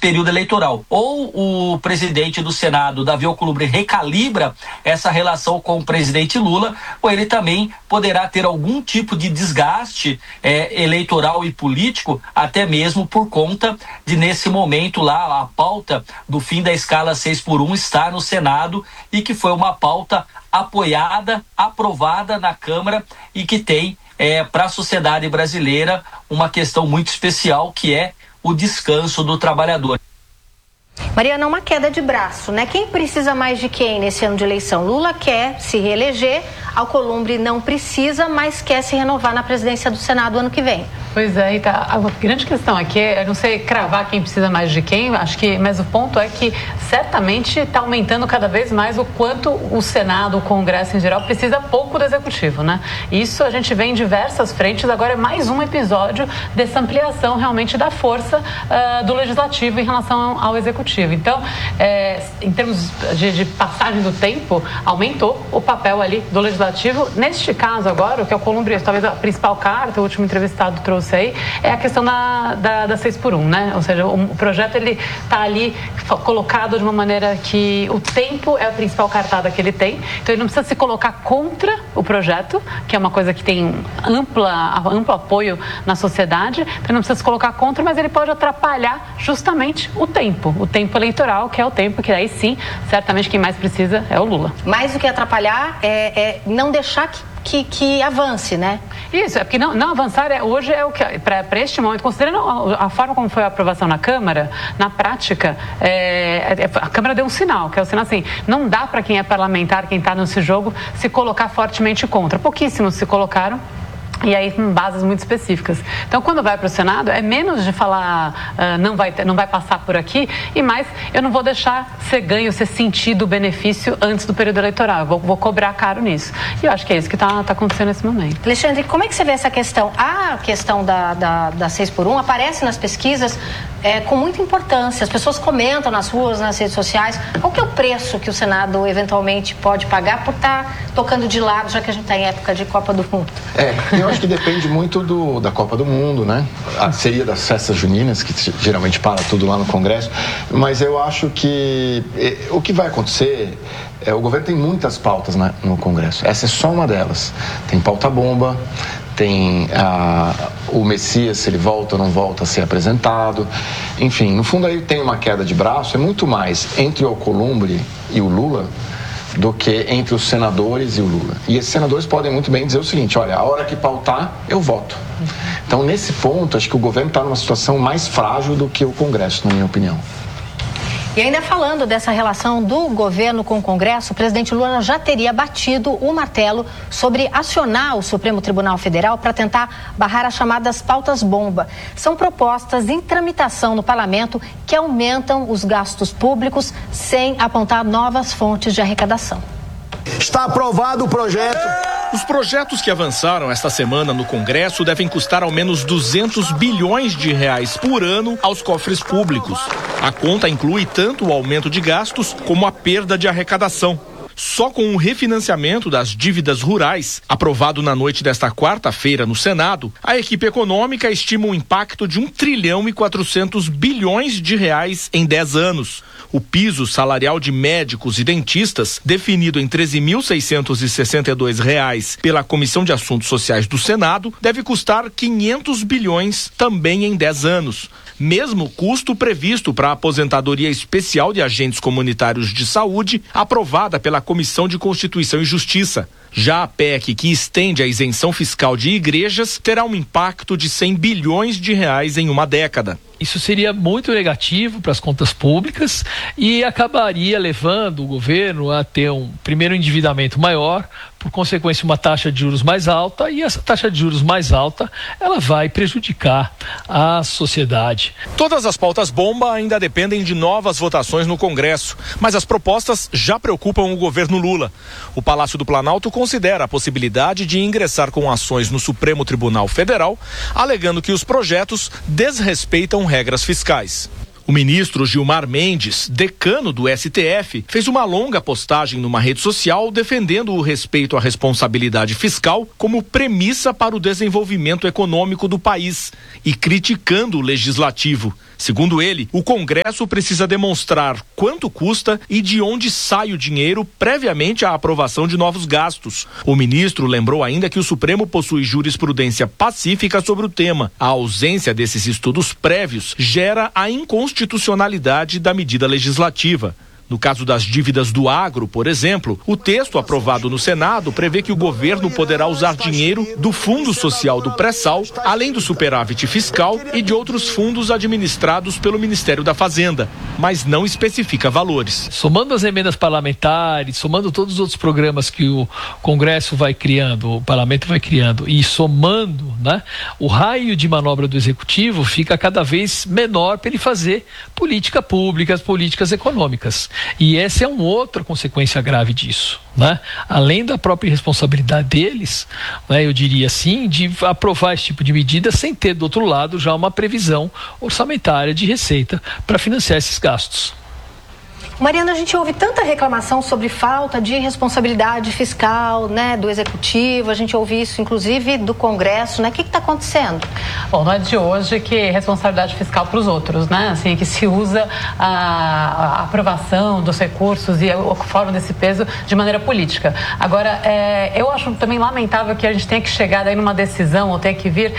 período eleitoral. Ou o presidente do Senado, Davi Alcolumbre, recalibra essa relação com o presidente Lula, ou ele também poderá ter algum tipo de desgaste eleitoral e político, até mesmo por conta de, nesse momento lá, a pauta do fim da escala 6x1 estar no Senado, e que foi uma pauta apoiada, aprovada na Câmara, e que tem para a sociedade brasileira uma questão muito especial, que é o descanso do trabalhador. Mariana, uma queda de braço, né? Quem precisa mais de quem nesse ano de eleição? Lula quer se reeleger, Alcolumbre não precisa, mas quer se renovar na presidência do Senado ano que vem. Pois é, Rita, a grande questão aqui eu não sei cravar quem precisa mais de quem, mas o ponto é que certamente está aumentando cada vez mais o quanto o Senado, o Congresso em geral, precisa pouco do Executivo, né? Isso a gente vê em diversas frentes, agora é mais um episódio dessa ampliação realmente da força do Legislativo em relação ao Executivo. Então, em termos de passagem do tempo, aumentou o papel ali do Legislativo. Neste caso agora, o que é o Alcolumbre, talvez a principal carta, o último entrevistado trouxe aí, é a questão da 6x1, né? Ou seja, o projeto ele está ali colocado de uma maneira que o tempo é a principal cartada que ele tem, então ele não precisa se colocar contra o projeto, que é uma coisa que tem amplo apoio na sociedade, então ele não precisa se colocar contra, mas ele pode atrapalhar justamente o tempo eleitoral, que é o tempo que aí sim, certamente quem mais precisa é o Lula. Mais do que atrapalhar é não deixar que avance, né? Isso, é porque não avançar hoje é o que, para este momento, considerando a forma como foi a aprovação na Câmara, na prática, a Câmara deu um sinal, que é o sinal assim, não dá para quem é parlamentar, quem está nesse jogo, se colocar fortemente contra. Pouquíssimos se colocaram, e aí com bases muito específicas. Então, quando vai para o Senado, é menos de falar não vai passar por aqui, e mais, eu não vou deixar ser ganho, ser sentido o benefício antes do período eleitoral. Eu vou cobrar caro nisso. E eu acho que é isso que está acontecendo nesse momento. Alexandre, como é que você vê essa questão? A questão da 6x1 aparece nas pesquisas com muita importância. As pessoas comentam nas ruas, nas redes sociais. Qual que é o preço que o Senado eventualmente pode pagar por estar tocando de lado, já que a gente está em época de Copa do Mundo? Eu acho que depende muito da Copa do Mundo, né? Seria das festas juninas, que geralmente para tudo lá no Congresso, mas eu acho que o que vai acontecer o governo tem muitas pautas no Congresso, essa é só uma delas. Tem pauta-bomba, tem o Messias, se ele volta ou não volta a ser apresentado, enfim, no fundo aí tem uma queda de braço, é muito mais entre o Alcolumbre e o Lula do que entre os senadores e o Lula. E esses senadores podem muito bem dizer o seguinte, olha, a hora que pautar, eu voto. Então, nesse ponto, acho que o governo está numa situação mais frágil do que o Congresso, na minha opinião. E ainda falando dessa relação do governo com o Congresso, o presidente Lula já teria batido o martelo sobre acionar o Supremo Tribunal Federal para tentar barrar as chamadas pautas-bomba. São propostas em tramitação no parlamento que aumentam os gastos públicos sem apontar novas fontes de arrecadação. Está aprovado o projeto. Os projetos que avançaram esta semana no Congresso devem custar ao menos 200 bilhões de reais por ano aos cofres públicos. A conta inclui tanto o aumento de gastos como a perda de arrecadação. Só com o refinanciamento das dívidas rurais, aprovado na noite desta quarta-feira no Senado, a equipe econômica estima um impacto de 1,4 trilhão de reais em 10 anos. O piso salarial de médicos e dentistas, definido em R$ 13.662 pela Comissão de Assuntos Sociais do Senado, deve custar 500 bilhões também em 10 anos. Mesmo custo previsto para a aposentadoria especial de agentes comunitários de saúde, aprovada pela Comissão de Constituição e Justiça. Já a PEC, que estende a isenção fiscal de igrejas, terá um impacto de 100 bilhões de reais em uma década. Isso seria muito negativo para as contas públicas e acabaria levando o governo a ter um primeiro endividamento maior, por consequência uma taxa de juros mais alta, e essa taxa de juros mais alta ela vai prejudicar a sociedade. Todas as pautas bomba ainda dependem de novas votações no Congresso, mas as propostas já preocupam o governo Lula. O Palácio do Planalto considera a possibilidade de ingressar com ações no Supremo Tribunal Federal, alegando que os projetos desrespeitam regras fiscais. O ministro Gilmar Mendes, decano do STF, fez uma longa postagem numa rede social defendendo o respeito à responsabilidade fiscal como premissa para o desenvolvimento econômico do país e criticando o legislativo. Segundo ele, o Congresso precisa demonstrar quanto custa e de onde sai o dinheiro previamente à aprovação de novos gastos. O ministro lembrou ainda que o Supremo possui jurisprudência pacífica sobre o tema. A ausência desses estudos prévios gera a inconstitucionalidade da medida legislativa. No caso das dívidas do agro, por exemplo, o texto aprovado no Senado prevê que o governo poderá usar dinheiro do Fundo Social do Pré-Sal, além do superávit fiscal e de outros fundos administrados pelo Ministério da Fazenda, mas não especifica valores. Somando as emendas parlamentares, somando todos os outros programas que o Congresso vai criando, o Parlamento vai criando, e somando, né, o raio de manobra do Executivo fica cada vez menor para ele fazer políticas públicas, políticas econômicas. E essa é uma outra consequência grave disso, né? Além da própria responsabilidade deles, né, eu diria assim, de aprovar esse tipo de medida sem ter do outro lado já uma previsão orçamentária de receita para financiar esses gastos. Mariana, a gente ouve tanta reclamação sobre falta de responsabilidade fiscal, né, do Executivo, a gente ouve isso inclusive do Congresso, né? O que está acontecendo? Bom, não é de hoje que responsabilidade fiscal para os outros, né? Assim, que se usa a aprovação dos recursos e a forma desse peso de maneira política. Agora, eu acho também lamentável que a gente tenha que chegar daí numa decisão ou tenha que vir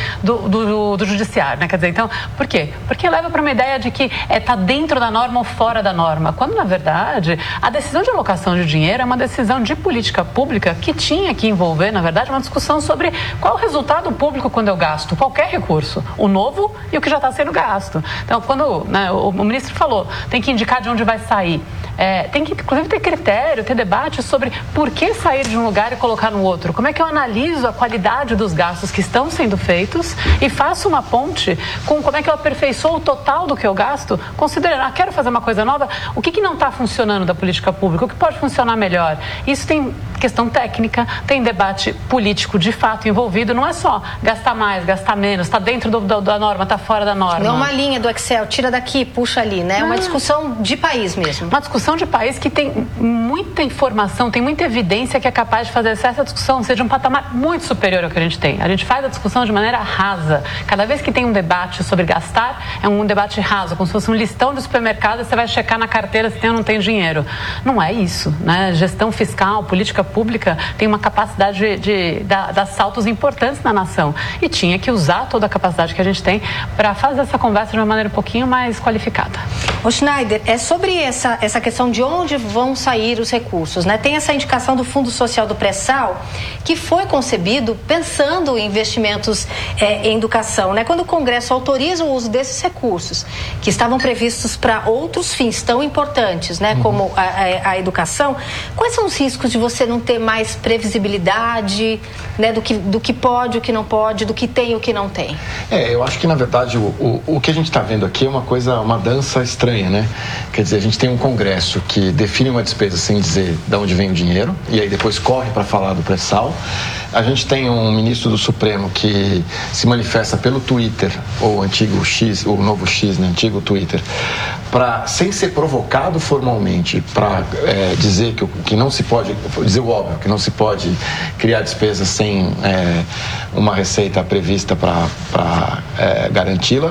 do judiciário, né? Quer dizer, então, por quê? Porque leva para uma ideia de que está dentro da norma ou fora da norma, quando na verdade, a decisão de alocação de dinheiro é uma decisão de política pública que tinha que envolver, na verdade, uma discussão sobre qual o resultado público quando eu gasto qualquer recurso, o novo e o que já está sendo gasto. Então, quando, né, o ministro falou, tem que indicar de onde vai sair. Tem que, inclusive, ter critério, ter debate sobre por que sair de um lugar e colocar no outro. Como é que eu analiso a qualidade dos gastos que estão sendo feitos e faço uma ponte com como é que eu aperfeiçoo o total do que eu gasto, considerando, quero fazer uma coisa nova, o que não está funcionando da política pública, o que pode funcionar melhor. Isso tem questão técnica, tem debate político de fato envolvido, não é só gastar mais, gastar menos, está dentro da norma, está fora da norma. Não é uma linha do Excel, tira daqui, puxa ali, né? É uma discussão de país mesmo. Uma discussão de país que tem muita informação, tem muita evidência que é capaz de fazer essa discussão seja um patamar muito superior ao que a gente tem. A gente faz a discussão de maneira rasa. Cada vez que tem um debate sobre gastar, é um debate raso, como se fosse um listão de supermercado e você vai checar na carteira se tem ou não tem dinheiro. Não é isso, né? Gestão fiscal, política pública tem uma capacidade de dar saltos importantes na nação e tinha que usar toda a capacidade que a gente tem para fazer essa conversa de uma maneira um pouquinho mais qualificada. Ô Schneider, é sobre essa questão de onde vão sair os recursos, né? Tem essa indicação do Fundo Social do Pré-Sal que foi concebido pensando em investimentos em educação, né? Quando o Congresso autoriza o uso desses recursos que estavam previstos para outros fins tão importantes, né? Como a educação, quais são os riscos de você não ter mais previsibilidade, né? Do que pode, o que não pode, do que tem e o que não tem? Eu acho que na verdade o que a gente está vendo aqui é uma dança estranha, né? Quer dizer, a gente tem um Congresso que define uma despesa sem dizer de onde vem o dinheiro e aí depois corre para falar do pré-sal. A gente tem um ministro do Supremo que se manifesta pelo Twitter, ou antigo X, o novo X, né? Antigo Twitter, sem ser provocado formalmente, para dizer que não se pode, dizer o óbvio, que não se pode criar despesas sem uma receita prevista para garanti-la.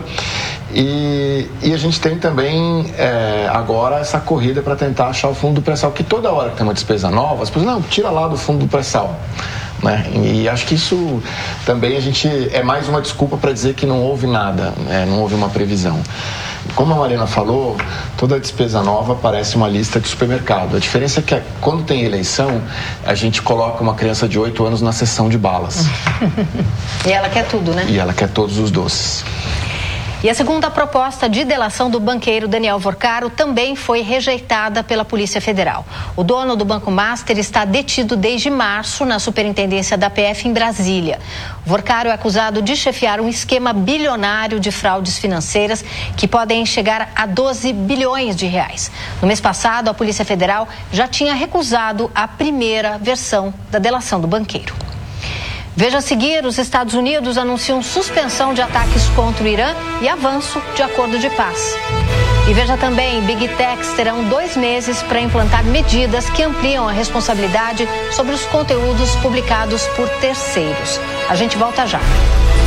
E a gente tem também agora essa corrida para tentar achar o fundo do pré-sal, que toda hora que tem uma despesa nova, as pessoas, não, tira lá do fundo do pré-sal. Né? E acho que isso também é mais uma desculpa para dizer que não houve nada, não houve uma previsão. Como a Mariana falou, toda despesa nova parece uma lista de supermercado. A diferença é que quando tem eleição, a gente coloca uma criança de 8 anos na sessão de balas. E ela quer tudo, né? E ela quer todos os doces. E a segunda proposta de delação do banqueiro Daniel Vorcaro também foi rejeitada pela Polícia Federal. O dono do Banco Master está detido desde março na superintendência da PF em Brasília. Vorcaro é acusado de chefiar um esquema bilionário de fraudes financeiras que podem chegar a 12 bilhões de reais. No mês passado, a Polícia Federal já tinha recusado a primeira versão da delação do banqueiro. Veja a seguir, os Estados Unidos anunciam suspensão de ataques contra o Irã e avanço de acordo de paz. E veja também, Big Techs terão 2 meses para implantar medidas que ampliam a responsabilidade sobre os conteúdos publicados por terceiros. A gente volta já.